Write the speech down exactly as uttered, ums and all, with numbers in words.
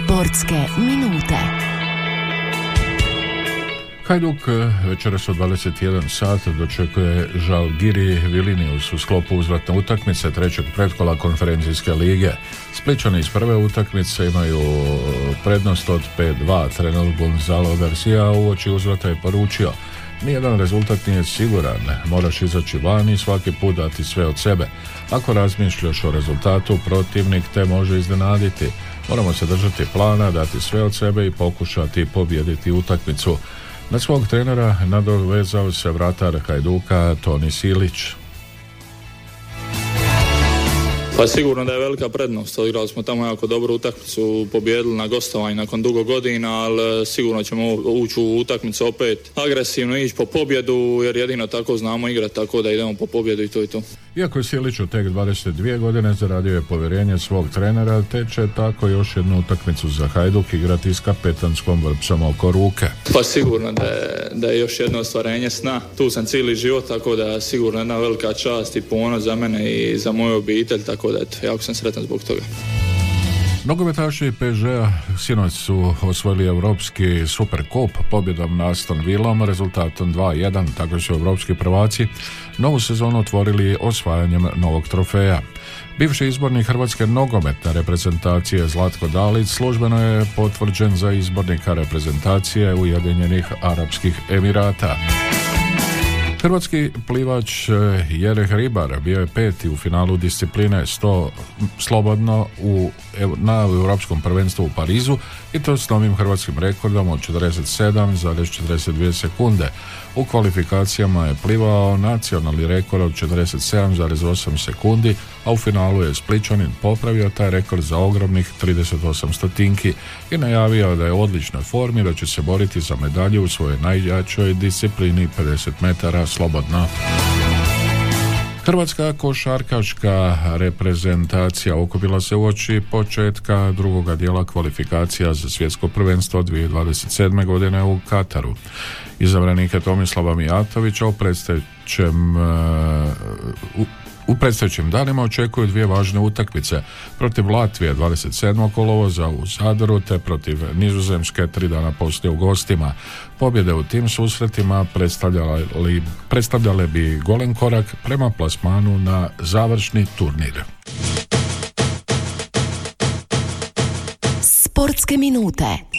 Sportske minute. Hajduk večeras u dvadeset jedan sat dočekuje Žalgiris Vilnius u sklopu uzvratne utakmice trećeg pretkola konferencijske lige. Splićani iz prve utakmice imaju prednost od pet dva. Trener Gonzalo Garcia uoči uzvrata je poručio: nijedan rezultat nije siguran, moraš izaći van i svaki put dati sve od sebe. Ako razmišljaš o rezultatu, protivnik te može iznenaditi. Moramo se držati plana, dati sve od sebe i pokušati pobijediti utakmicu. Na svog trenera nadovezao se vratar Hajduka Toni Silić. Pa sigurno da je velika prednost. Odigrali smo tamo jako dobru utakmicu, pobijedili na gostovanju nakon dugo godina, ali sigurno ćemo ući u utakmicu opet agresivno, ići po pobjedu, jer jedino tako znamo igrati, tako da idemo po pobjedu i to i to. Iako je Silić u tek dvadeset dvije godine, zaradio je povjerenje svog trenera, te će tako još jednu utakmicu za Hajduk igrati s kapetanskom vrpcom oko ruke. Pa sigurno da je, da je još jedno ostvarenje sna. Tu sam cijeli život, tako da sigurno jedna velika čast i ponos za mene i za moju obitelj, tako da eto, jako sam sretan zbog toga. Nogometaši P S G-a sinoć su osvojili Europski Superkup pobjedom na Aston Villom rezultatom dva jedan, tako su europski prvaci novu sezonu otvorili osvajanjem novog trofeja. Bivši izbornik hrvatske nogometne reprezentacije Zlatko Dalić službeno je potvrđen za izbornika reprezentacije Ujedinjenih Arapskih Emirata. Hrvatski plivač Jereh Ribar bio je peti u finalu discipline sto slobodno u, na Europskom prvenstvu u Parizu i to s novim hrvatskim rekordom od četrdeset sedam zarez četrdeset dvije sekunde. U kvalifikacijama je plivao nacionalni rekord od četrdeset sedam zarez osam sekundi, a u finalu je Splićanin popravio taj rekord za ogromnih trideset osam stotinki i najavio da je u odličnoj formi, da će se boriti za medalju u svojoj najjačoj disciplini pedeset metara slobodno. Hrvatska košarkaška reprezentacija okupila se uoči početka drugoga dijela kvalifikacija za svjetsko prvenstvo dvije tisuće dvadeset sedme. godine u Kataru. Izabranike Tomislava Mijatovića u predstojećem uh, U predstojećim danima očekuju dvije važne utakmice protiv Latvije dvadeset sedmog kolovoza u Zadru te protiv Nizozemske tri dana poslije u gostima. Pobjede u tim susretima predstavljale, predstavljale bi golem korak prema plasmanu na završni turnir. Sportske minute.